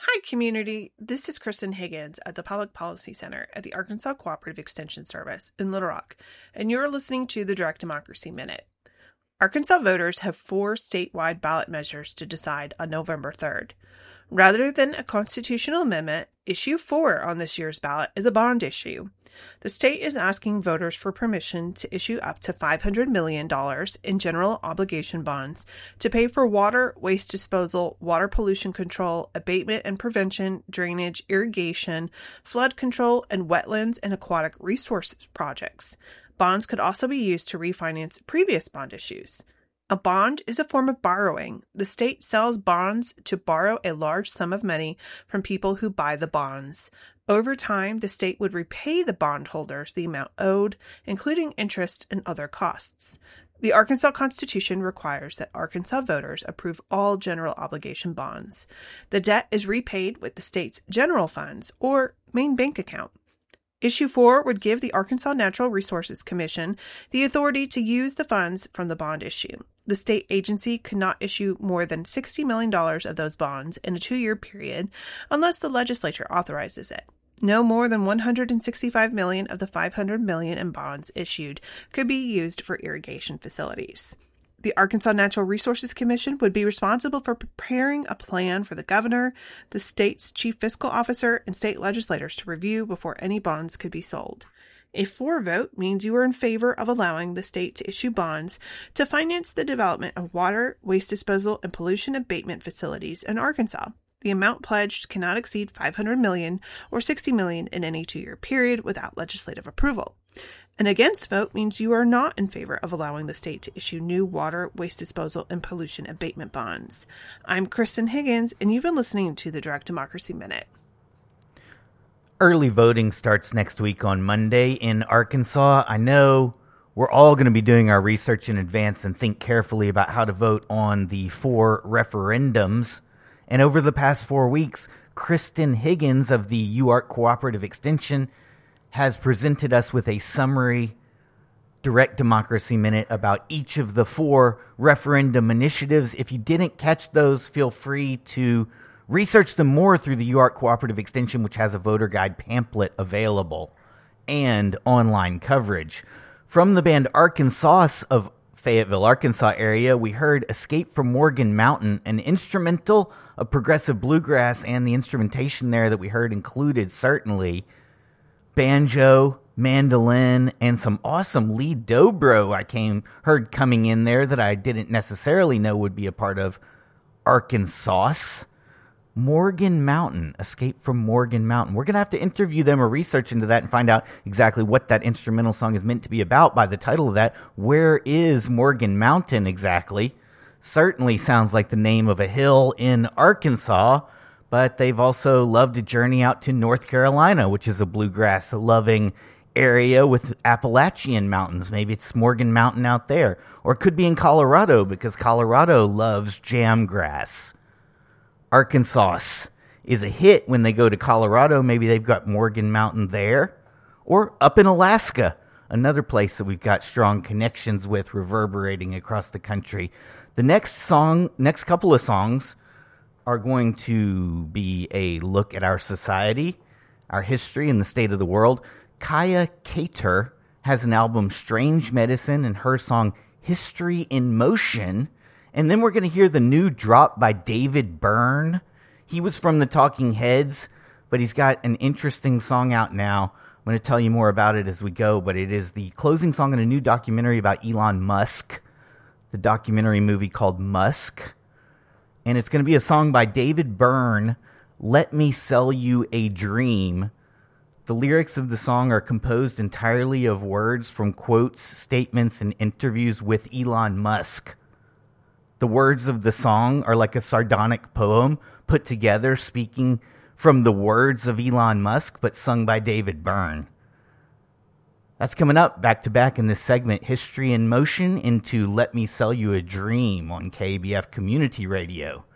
Hi, community. This is Kristen Higgins at the Public Policy Center at the Arkansas Cooperative Extension Service in Little Rock, and you're listening to the Direct Democracy Minute. Arkansas voters have 4 statewide ballot measures to decide on November 3rd. Rather than a constitutional amendment, issue 4 on this year's ballot is a bond issue. The state is asking voters for permission to issue up to $500 million in general obligation bonds to pay for water, waste disposal, water pollution control, abatement and prevention, drainage, irrigation, flood control, and wetlands and aquatic resources projects. Bonds could also be used to refinance previous bond issues. A bond is a form of borrowing. The state sells bonds to borrow a large sum of money from people who buy the bonds. Over time, the state would repay the bondholders the amount owed, including interest and other costs. The Arkansas Constitution requires that Arkansas voters approve all general obligation bonds. The debt is repaid with the state's general funds or main bank account. Issue 4 would give the Arkansas Natural Resources Commission the authority to use the funds from the bond issue. The state agency could not issue more than $60 million of those bonds in a 2-year period unless the legislature authorizes it. No more than $165 million of the $500 million in bonds issued could be used for irrigation facilities. The Arkansas Natural Resources Commission would be responsible for preparing a plan for the governor, the state's chief fiscal officer, and state legislators to review before any bonds could be sold. A 4 vote means you are in favor of allowing the state to issue bonds to finance the development of water, waste disposal, and pollution abatement facilities in Arkansas. The amount pledged cannot exceed $500 million or $60 million in any 2-year period without legislative approval. An against vote means you are not in favor of allowing the state to issue new water, waste disposal, and pollution abatement bonds. I'm Kristen Higgins, and you've been listening to the Direct Democracy Minute. Early voting starts next week on Monday in Arkansas. I know we're all going to be doing our research in advance and think carefully about how to vote on the 4 referendums. And over the past 4 weeks, Kristen Higgins of the UARK Cooperative Extension has presented us with a summary Direct Democracy Minute about each of the 4 referendum initiatives. If you didn't catch those, feel free to research them more through the UARK Cooperative Extension, which has a voter guide pamphlet available and online coverage. From the band Arkansas of Fayetteville, Arkansas area, we heard Escape from Morgan Mountain, an instrumental of progressive bluegrass, and the instrumentation there that we heard included certainly banjo, mandolin, and some awesome lead dobro I heard coming in there that I didn't necessarily know would be a part of Arkansas. Morgan Mountain, Escape from Morgan Mountain. We're going to have to interview them or research into that and find out exactly what that instrumental song is meant to be about by the title of that. Where is Morgan Mountain exactly? Certainly sounds like the name of a hill in Arkansas, but they've also loved to journey out to North Carolina, which is a bluegrass-loving area with Appalachian mountains. Maybe it's Morgan Mountain out there. Or it could be in Colorado, because Colorado loves jamgrass. Arkansas is a hit when they go to Colorado. Maybe they've got Morgan Mountain there. Or up in Alaska, another place that we've got strong connections with reverberating across the country. The next couple of songs are going to be a look at our society, our history, and the state of the world. Kaya Cater has an album, Strange Medicine, and her song, History in Motion. And then we're going to hear the new drop by David Byrne. He was from the Talking Heads, but he's got an interesting song out now. I'm going to tell you more about it as we go, but it is the closing song in a new documentary about Elon Musk, the documentary movie called Musk. And it's going to be a song by David Byrne, Let Me Sell You a Dream. The lyrics of the song are composed entirely of words from quotes, statements, and interviews with Elon Musk. The words of the song are like a sardonic poem put together, speaking from the words of Elon Musk, but sung by David Byrne. That's coming up back-to-back in this segment, History in Motion into Let Me Sell You a Dream on KBF Community Radio.